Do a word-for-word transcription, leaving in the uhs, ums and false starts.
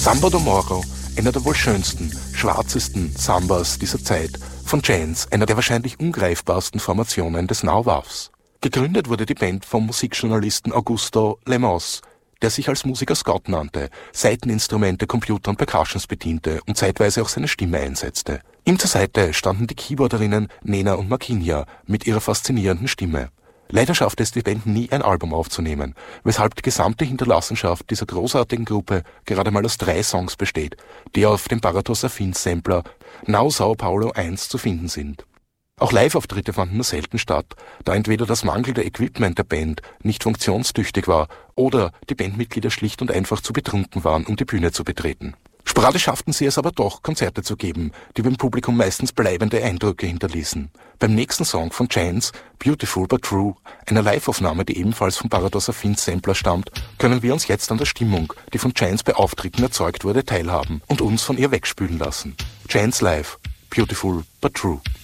Samba do Moro, einer der wohl schönsten, schwarzesten Sambas dieser Zeit, von Chance, einer der wahrscheinlich ungreifbarsten Formationen des Now-Wavs. Gegründet wurde die Band vom Musikjournalisten Augusto Lemos, der sich als Musiker Scott nannte, Saiteninstrumente, Computer und Percussions bediente und zeitweise auch seine Stimme einsetzte. Ihm zur Seite standen die Keyboarderinnen Nena und Marquinha mit ihrer faszinierenden Stimme. Leider schaffte es die Band nie, ein Album aufzunehmen, weshalb die gesamte Hinterlassenschaft dieser großartigen Gruppe gerade mal aus drei Songs besteht, die auf dem Baratos Affin-Sampler Now Sao Paulo eins zu finden sind. Auch Live-Auftritte fanden nur selten statt, da entweder das mangelnde Equipment der Band nicht funktionstüchtig war oder die Bandmitglieder schlicht und einfach zu betrunken waren, um die Bühne zu betreten. Sporadisch schafften sie es aber doch, Konzerte zu geben, die beim Publikum meistens bleibende Eindrücke hinterließen. Beim nächsten Song von Chance, Beautiful but True, einer Live-Aufnahme, die ebenfalls vom Baratos Affin-Sampler stammt, können wir uns jetzt an der Stimmung, die von Chance bei Auftritten erzeugt wurde, teilhaben und uns von ihr wegspülen lassen. Chance live, Beautiful but True.